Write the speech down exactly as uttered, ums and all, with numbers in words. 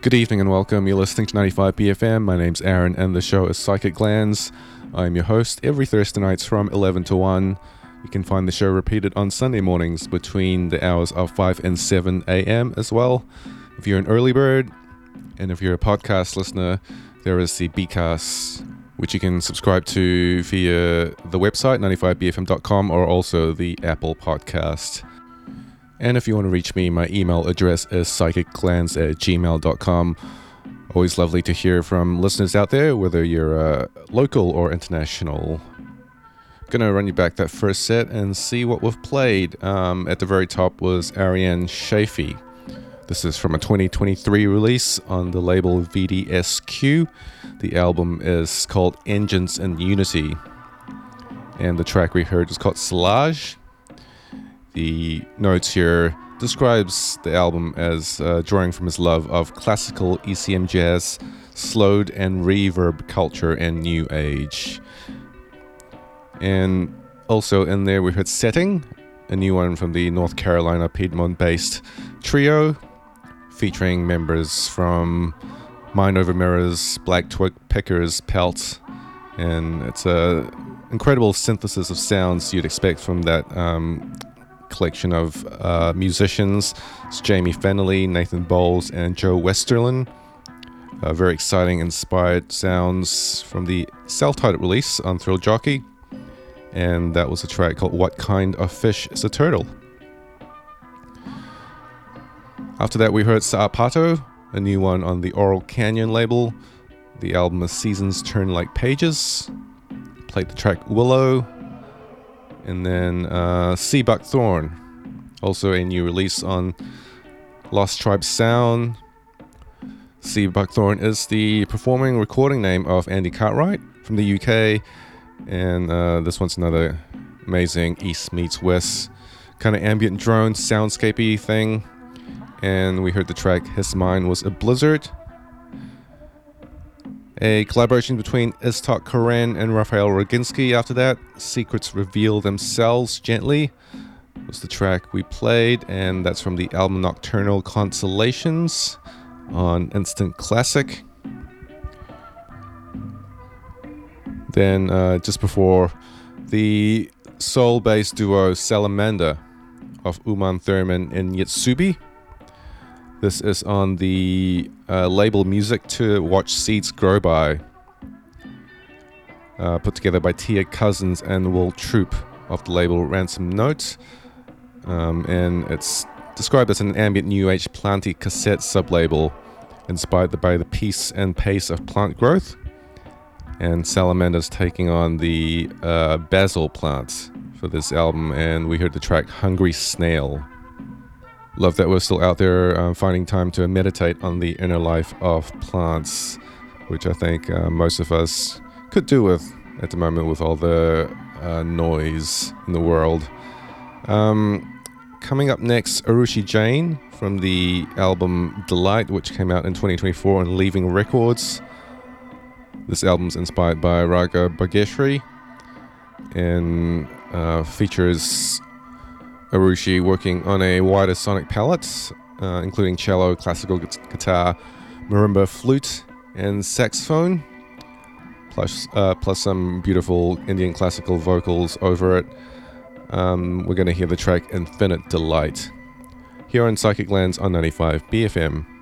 Good evening and welcome. You're listening to ninety-five B F M. My name's Aaron and the show is Psychic Glands. I'm your host every Thursday nights from eleven to one. You can find the show repeated on Sunday mornings between the hours of five and seven a.m. as well. If you're an early bird and if you're a podcast listener, there is the B-Cast, which you can subscribe to via the website ninety-five b f m dot com or also the Apple Podcast. And if you want to reach me, my email address is psychicglands at gmail dot com. Always lovely to hear from listeners out there, whether you're uh, local or international. Gonna run you back that first set and see what we've played. Um, at the very top was Ariane Shafee. This is from a twenty twenty-three release on the label V D S Q. The album is called Engines in Unity. And the track we heard is called Solage. The notes here describes the album as uh, drawing from his love of classical E C M jazz, slowed and reverb culture, and new age. And also in there we heard Setting, a new one from the North Carolina Piedmont-based trio, featuring members from Mind Over Mirrors, Black Twig Pickers, Pelt, and it's a incredible synthesis of sounds you'd expect from that um, collection of uh, musicians. It's Jamie Fennelly, Nathan Bowles, and Joe Westerlin. Uh, very exciting, inspired sounds from the self-titled release on Thrill Jockey. And that was a track called What Kind of Fish is a Turtle? After that, we heard Sa'apato, a new one on the Oral Canyon label. The album is Seasons Turn Like Pages. Played the track Willow. And then uh, Sea Buckthorn, also a new release on Lost Tribe Sound. Sea Buckthorn is the performing recording name of Andy Cartwright from the U K. And uh, this one's another amazing East meets West kind of ambient drone soundscapey thing. And we heard the track His Mind Was a Blizzard. A collaboration between Iztok Koren and Raphael Roginski after that. Secrets Reveal Themselves Gently was the track we played, and that's from the album Nocturnal Consolations on Instant Classic. Then uh, just before, the soul-based duo Salamander of Uman Thurman and Yitsubi. This is on the uh, label Music to Watch Seeds Grow By, uh, put together by Tia Cousins and Will Troop of the label Ransom Note. Um, and it's described as an ambient new age planty cassette sublabel inspired by the peace and pace of plant growth. And Salamander's taking on the uh, basil plants for this album, and we heard the track Hungry Snail. Love that we're still out there uh, finding time to meditate on the inner life of plants, which I think uh, most of us could do with at the moment with all the uh, noise in the world. Um, coming up next, Arushi Jain from the album Delight, which came out in twenty twenty-four on Leaving Records. This album's inspired by Raga Bhageshri and uh, features Arushi working on a wider sonic palette, uh, including cello, classical guitar, marimba, flute, and saxophone, plus uh, plus some beautiful Indian classical vocals over it. Um, we're going to hear the track Infinite Delight here on Psychic Glands on ninety-five B F M.